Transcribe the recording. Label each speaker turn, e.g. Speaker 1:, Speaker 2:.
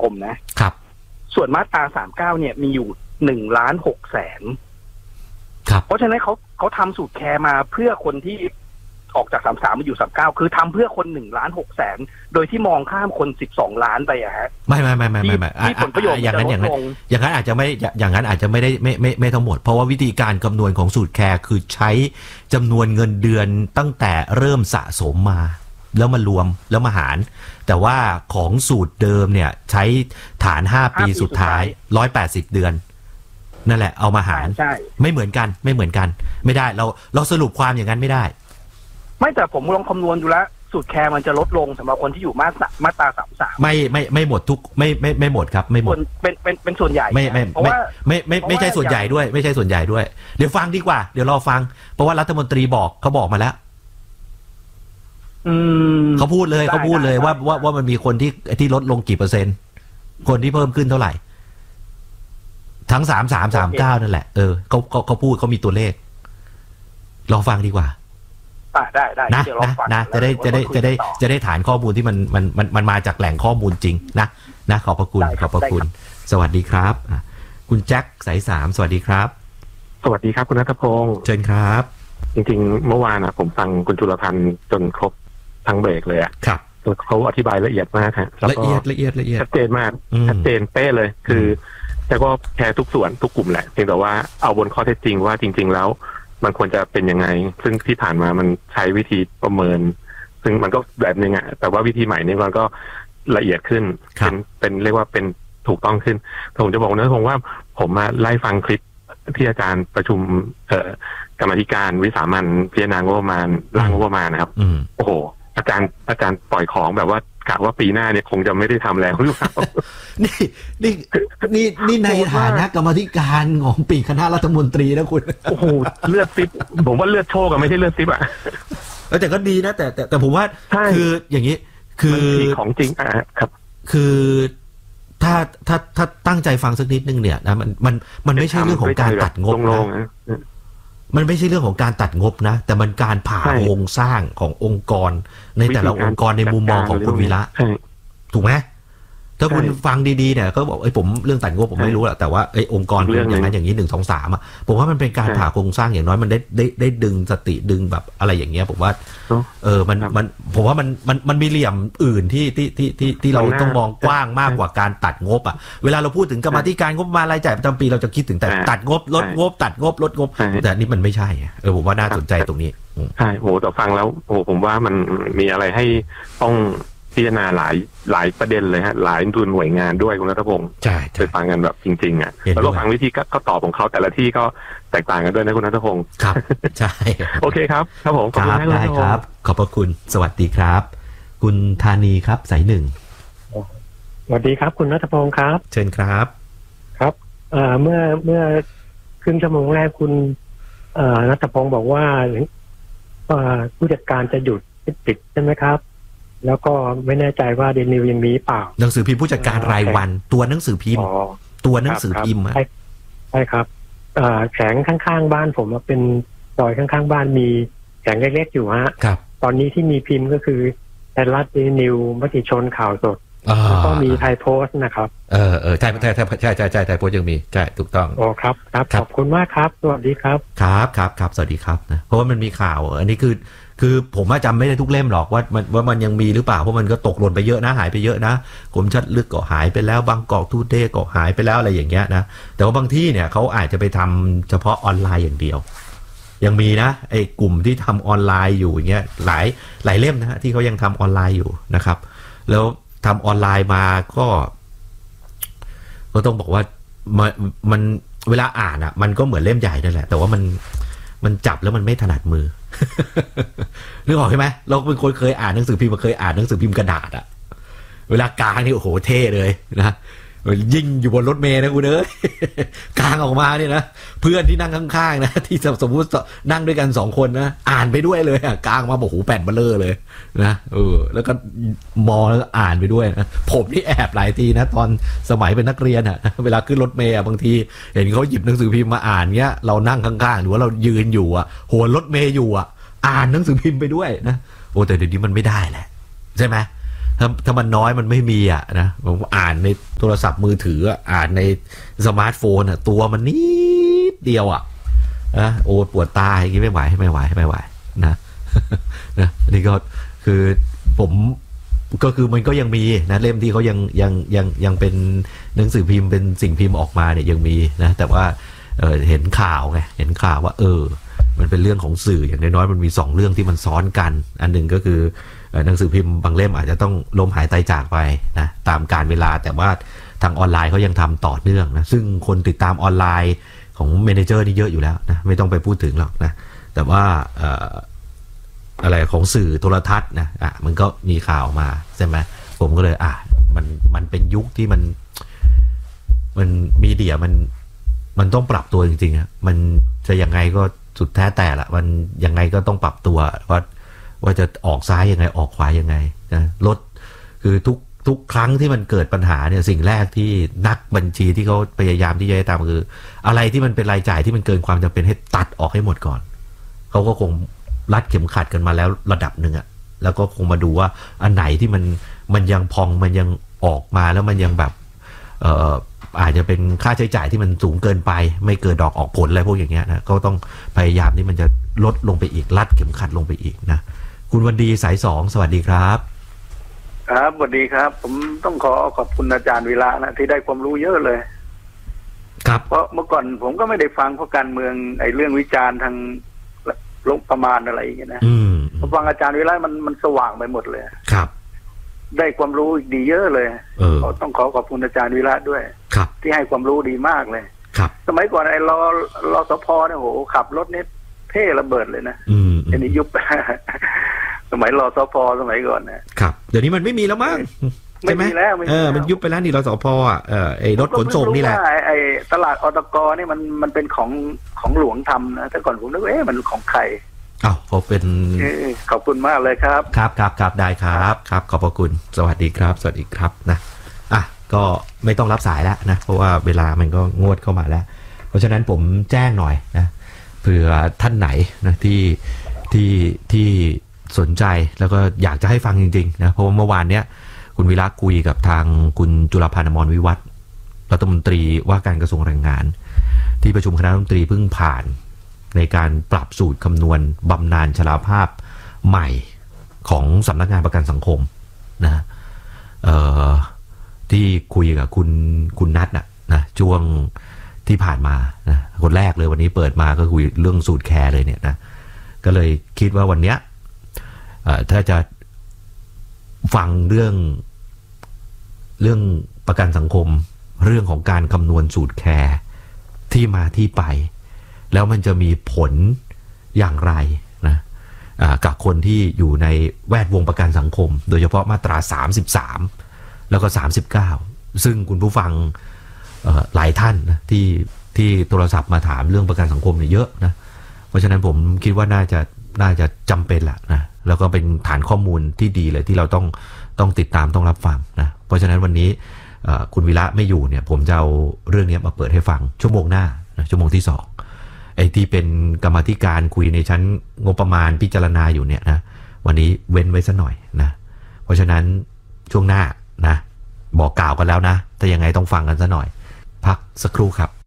Speaker 1: มนะครับส่วนมาตรา39เนี่ยมีอยู่1,600,000
Speaker 2: ครับ
Speaker 1: เพราะฉะนั้นเขาทำสูตรแคร์มาเพื่อคนที่ออกจาก33มาอยู่39คือทำเพื่อคน1,600,000โดยที่มองข้ามคน12ล้านไปอะฮะ
Speaker 2: ไม่
Speaker 1: ที่ผลประโยชน์
Speaker 2: อย่างนั้นอาจจะไม่อย่างนั้นอาจจะไม่ได้ไม่ทั้งหมดเพราะว่าวิธีการคำนวณของสูตรแคร์คือใช้จำนวนเงินเดือนตั้งแต่เริ่มสะสมมาแล้วมารวมแล้วมาหารแต่ว่าของสูตรเดิมเนี่ยใช้ฐาน5ปีสุดท้าย180เดือนนั่นแหละเอามาหารไม่เหมือนกันไม่ได้เราสรุปความอย่างนั้นไม่ได้
Speaker 1: ไม่แต่ผมลองคำนวณดูแล้วสูตรแคร์มันจะลดลงสำหรับคนที่อยู่มาตรา33
Speaker 2: ไม่หมดทุกไม่หมดครับไม่หมด
Speaker 1: เป็นส่วนใหญ่
Speaker 2: เพราะว่าไม่ใช่ส่วนใหญ่ด้วยไม่ใช่ส่วนใหญ่ด้วยเดี๋ยวฟังดีกว่าเดี๋ยวรอฟังเพราะว่ารัฐมนตรีเขาบอกมาแล้วเขาพูดเลยว่ามันมีคนที่ลดลงกี่เปอร์เซ็นต์คนที่เพิ่มขึ้นเท่าไหร่ทั้ง3339นั่นแหละเขาพูดเขามีตัวเลขลองฟังดีกว่า
Speaker 1: ได้
Speaker 2: นะจะได้ฐานข้อมูลที่มันมาจากแหล่งข้อมูลจริงนะขอบพระคุณสวัสดีครับคุณแจ็คสาย3สวัสดีครับ
Speaker 3: สวัสดีครับคุณณัฐพงศ์
Speaker 2: เชิญครับ
Speaker 3: จริงๆเมื่อวานผมฟังคุณจุลพันธ์จนครบทั้งเบรกเลย
Speaker 2: ครับ
Speaker 3: เขาอธิบายละเอียดมากฮะ
Speaker 2: ละเอียด
Speaker 3: ชัดเจนมากชัดเจนเป๊ะเลยคือแต่ก็แชร์ทุกส่วนทุกกลุ่มแหละเพียงแต่ว่าเอาบนข้อเท็จจริงว่าจริงๆแล้วมันควรจะเป็นยังไงซึ่งที่ผ่านมามันใช้วิธีประเมินซึ่งมันก็แบบนึงแต่ว่าวิธีใหม่นี้มันก็ละเอียดขึ้นเป็นเรียกว่าเป็นถูกต้องขึ้นผมจะบอกนะผมว่าผมมาไล่ฟังคลิปที่อาจารย์ประชุมกรรมาธิการวิสามัญพิจารณางบประมาณร่างงบประมาณนะครับโอ้โหอาจารย์ปล่อยของแบบว่ากะว่าปีหน้าเนี่ยคงจะไม่ได้ทำแล้วหรือเปล่า
Speaker 2: นี่ในฐานะกรรมาธิการของปีคณะรัฐมนตรีนะคุณ
Speaker 3: โอ้โหเลือดซิบผมว่าเลือดโชกไม่ใช่เลือดซิบ
Speaker 2: แต่ก็ดีนะแต่ผมว่าคืออย่างนี้คือ
Speaker 3: ของจริงครับ
Speaker 2: คือถ้าตั้งใจฟังสักนิดนึงเนี่ยนะมันไม่ใช่เรื่องของการตัดงบนะมันไม่ใช่เรื่องของการตัดงบนะแต่มันการผ่าโครงสร้างขององค์กรในแต่ละองค์กรในมุมมองของคุณวีระถูกไหมถ้าคุณฟังดีๆเนี่ยก็บอกผมเรื่องตัดงบผมไม่รู้แหละแต่ว่าองค์กรเป็นอย่างนั้นอย่างนี้1 2 3ผมว่ามันเป็นการผ่าโครงสร้างอย่างน้อยมันได้ดึงสติดึงแบบอะไรอย่างเงี้ยผมว่ามันผมว่ามันมีเหลี่ยมอื่นที่เราต้องมองกว้างมากกว่าการตัดงบเวลาเราพูดถึงกรรมาธิการงบประมาณรายจ่ายประจำปีเราจะคิดถึงแต่ตัดงบลดงบตัดงบลดงบแต่นี่มันไม่ใช่ผมว่าน่าสนใจตรงนี้
Speaker 3: ใช่โหแต่ฟังแล้วโหผมว่ามันมีอะไรให้ต้องพิจารณาหลายประเด็นเลยฮะหลายหน่วยงานด้วยคุณณัฐพงศ์
Speaker 2: ใช่
Speaker 3: ไปฟังกันแบบจริงๆแล้วก็ฟังวิธีก็ตอบของเขาแต่ละที่ก็แตกต่างกันด้วยนะคุณณัฐพงศ์
Speaker 2: ครับใช่
Speaker 3: โอเคครับผม
Speaker 2: ขอบคุณได้ครับขอบพระคุณสวัสดีครับคุณธานีครับสาย1
Speaker 4: สวัสดีครับคุณณัฐพงศ์ครับ
Speaker 2: เชิญครับ
Speaker 4: ครับเมื่อครึ่งชั่วโมงแรกคุณณัฐพงศ์บอกว่าผู้จัดการจะหยุดติดใช่ไหมครับแล้วก็ไม่แน่ใจว่าเดนิวยังมีเปล่า
Speaker 2: หนังสือพิมพ์ผู้จัดการรายวันตัวหนังสือพิมพ์
Speaker 4: ใช่ครับแผงข้างๆบ้านผมเป็นซอยข้างๆบ้านมีแผงเล็กๆอยู่ฮะตอนนี้ที่มีพิมพ์ก็คือไทยรัฐเดนิวมติชนข่าวสดแล้วก็มีไทยโพสต์นะครับ
Speaker 2: ใช่ไทยโพสต์ยังมีใช่ถูกต้อง
Speaker 4: โอ้ครับขอบคุณมากครับสวัสดีครับ
Speaker 2: ครับสวัสดีครับนะเพราะว่ามันมีข่าวอันนี้คือผมจำไม่ได้ทุกเล่มหรอกว่ามันยังมีหรือเปล่าเพราะมันก็ตกหล่นไปเยอะนะหายไปเยอะนะกรมชัดลึกก็หายไปแล้วบางกอกทูเดย์ก็หายไปแล้วอะไรอย่างเงี้ยนะแต่ว่าบางที่เนี่ยเขาอาจจะไปทำเฉพาะออนไลน์อย่างเดียวยังมีนะไอ้กลุ่มที่ทำออนไลน์อยู่อย่างเงี้ยหลายเล่มนะฮะที่เขายังทำออนไลน์อยู่นะครับแล้วทำออนไลน์มาก็ต้องบอกว่ามันเวลาอ่านมันก็เหมือนเล่มใหญ่นั่นแหละแต่ว่ามันจับแล้วมันไม่ถนัดมือนึกออกใช่ไหมเราเป็นคนเคยอ่านหนังสือพิมพ์เคยอ่านหนังสือพิมพ์กระดาษเวลากางนี่โอ้โหเท่เลยนะยิ่งอยู่บนรถเมล์นะคุณกางออกมาเนี่ยนะเพื่อนที่นั่งข้างๆนะที่สมมุตินั่งด้วยกัน2 คนนะอ่านไปด้วยเลยกางมาบอกโอ้โหแผ่นเบลอเลยนะแล้วก็มองแล้วอ่านไปด้วยนะผมนี่แอบหลายทีนะตอนสมัยเป็นนักเรียนเวลาขึ้นรถเมล์บางทีเห็นเขาหยิบหนังสือพิมพ์มาอ่านเงี้ยเรานั่งข้างๆหรือว่าเรายืนอยู่หัวรถเมล์อยู่อ่านหนังสือพิมพ์ไปด้วยนะโอ้แต่เดี๋ยวนี้มันไม่ได้แหละใช่ไหมถ้ามันน้อยมันไม่มีอ่ะนะผมอ่านในโทรศัพท์มือถืออ่านในสมาร์ทโฟนอ่ะตัวมันนิดเดียวอ่ะนะโอ้ปวดตาอย่างนี้ไม่ไหวนะนะนี่ก็คือผมก็คือมันก็ยังมีนะเล่มที่เขายังเป็นหนังสือพิมพ์เป็นสิ่งพิมพ์ออกมาเนี่ยยังมีนะแต่ว่าเห็นข่าวว่ามันเป็นเรื่องของสื่ออย่างน้อยๆมันมี2เรื่องที่มันซ้อนกันอันหนึ่งก็คือหนังสือพิมพ์บางเล่มอาจจะต้องล้มหายตายจากไปนะตามกาลเวลาแต่ว่าทางออนไลน์เขายังทำต่อเนื่องนะซึ่งคนติดตามออนไลน์ของเมเนเจอร์นี่เยอะอยู่แล้วนะไม่ต้องไปพูดถึงหรอกนะแต่ว่าอะไรของสื่อโทรทัศน์นะมันก็มีข่าวมาใช่ไหมผมก็เลยมันเป็นยุคที่มันมีเดียมันต้องปรับตัวจริงๆมันจะยังไงก็สุดแท้แต่ละมันยังไงก็ต้องปรับตัวว่าจะออกซ้ายยังไงออกขวายังไงนะลดคือทุกครั้งที่มันเกิดปัญหาเนี่ยสิ่งแรกที่นักบัญชีที่เขาพยายามที่จะตามคืออะไรที่มันเป็นรายจ่ายที่มันเกินความจำเป็นให้ตัดออกให้หมดก่อนเขาก็คงรัดเข็มขัดกันมาแล้วระดับหนึ่งแล้วก็คงมาดูว่าอันไหนที่มันยังพองมันยังออกมาแล้วมันยังแบบอาจจะเป็นค่าใช้จ่ายที่มันสูงเกินไปไม่เกิดดอกออกผลอะไรพวกอย่างเงี้ยนะก็ต้องพยายามที่มันจะลดลงไปอีกรัดเข็มขัดลงไปอีกนะคุณวันดีสาย2สวัสดีครับ
Speaker 5: ครับสวัสดีครับผมต้องขอบคุณอาจารย์วีระนะที่ได้ความรู้เยอะเลย
Speaker 2: ครับ
Speaker 5: เพราะเมื่อก่อนผมก็ไม่ได้ฟังเพราะการเมืองไอ้เรื่องวิจารณ์ทางลงประมาณอะไรอย่างเงี้ยนะพอฟังอาจารย์วีระมันสว่างไปหมดเลย
Speaker 2: ครับ
Speaker 5: ได้ความรู้อีกดีเยอะเลยต้องขอบคุณอาจารย์วีระด้วยที่ให้ความรู้ดีมากเลยสมัยก่อนไอ้รสพเนี่ยโหขับรถนี่เท่ระเบิดเลยนะอันนี้ยุบ สมัยรสพสมัยก่อนนะครับ
Speaker 2: เดี๋ยวนี้มันไม่มีแล้วมั้ง
Speaker 5: ไม่มีแล้ว
Speaker 2: มันยุบไปแล้วนี่รสพไอ้รถขนส่งนี่แหละ
Speaker 5: ไอ้ตลาดอตกนี่มันเป็นของหลวงทำนะแต่ก่อนผมนึกว่ามันของใคร
Speaker 2: เขาเป็น
Speaker 5: ขอบคุณมากเลยครับ
Speaker 2: ครับได้ครับขอบพระคุณสวัสดีครับนะก็ไม่ต้องรับสายแล้วนะเพราะว่าเวลามันก็งวดเข้ามาแล้วเพราะฉะนั้นผมแจ้งหน่อยนะเผื่อท่านไหนนะที่สนใจแล้วก็อยากจะให้ฟังจริงๆนะเพราะว่าเมื่อวานเนี้ยคุณวิระคุยกับทางคุณจุลพันธ์ อมรวิวัฒน์รัฐมนตรีว่าการกระทรวงแรงงานที่ประชุมคณะรัฐมนตรีเพิ่งผ่านในการปรับสูตรคำนวณบำนาญชราภาพใหม่ของสำนักงานประกันสังคมนะที่คุยกับคุณนัทนะช่วงที่ผ่านมานะคนแรกเลยวันนี้เปิดมาก็คุยเรื่องสูตรแคร์เลยเนี่ยนะก็เลยคิดว่าวันเนี้ยถ้าจะฟังเรื่องประกันสังคมเรื่องของการคำนวณสูตรแคร์ที่มาที่ไปแล้วมันจะมีผลอย่างไรนะกับคนที่อยู่ในแวดวงประกันสังคมโดยเฉพาะมาตรา33แล้วก็39ซึ่งคุณผู้ฟังหลายท่านนะที่โทรศัพท์มาถามเรื่องประกันสังคมเนี่ยเยอะนะเพราะฉะนั้นผมคิดว่าน่าจะจำเป็นแหละนะแล้วก็เป็นฐานข้อมูลที่ดีเลยที่เราต้องติดตามต้องรับฟังนะเพราะฉะนั้นวันนี้คุณวิระไม่อยู่เนี่ยผมจะเอาเรื่องนี้มาเปิดให้ฟังชั่วโมงหน้านะชั่วโมงที่2ไอ้ที่เป็นกรรมาธิการคุยในชั้นงบประมาณพิจารณาอยู่เนี่ยนะวันนี้เว้นไว้ซะหน่อยนะเพราะฉะนั้นช่วงหน้านะบอกกล่าวกันแล้วนะแต่ยังไงต้องฟังกันซะหน่อยพักสักครู่ครับ